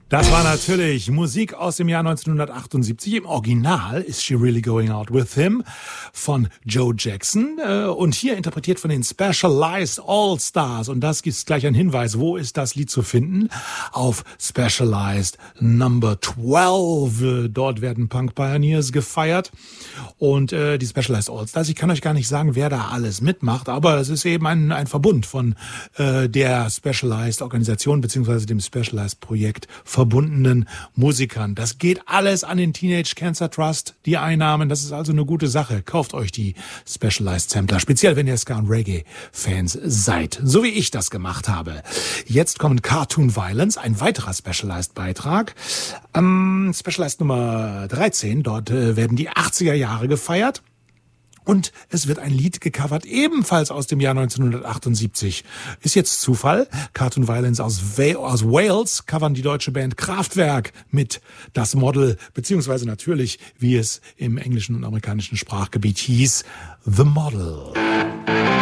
Das war natürlich Musik aus dem Jahr 1978. Im Original ist She Really Going Out With Him von Joe Jackson und hier interpretiert von den Specialized All-Stars. Und das gibt gleich einen Hinweis, wo ist das Lied zu finden? Auf Specialized Number 12. Dort werden Punk Pioneers gefeiert und die Specialized All-Stars. Ich kann euch gar nicht sagen, wer da alles mitmacht, aber es ist eben ein Verbund von der Specialized Organisation beziehungsweise dem Specialized Projekt verbundenen Musikern. Das geht alles an den Teenage Cancer Trust, die Einnahmen. Das ist also eine gute Sache. Kauft euch die Specialized Sampler, speziell wenn ihr Ska- und Reggae-Fans seid, so wie ich das gemacht habe. Jetzt kommen Cartoon Violence, ein weiterer Specialized-Beitrag. Specialized Nummer 13, dort werden die 80er Jahre gefeiert. Und es wird ein Lied gecovert, ebenfalls aus dem Jahr 1978. Ist jetzt Zufall. Cartoon Violence aus Wales covern die deutsche Band Kraftwerk mit Das Model, beziehungsweise natürlich, wie es im englischen und amerikanischen Sprachgebiet hieß, The Model.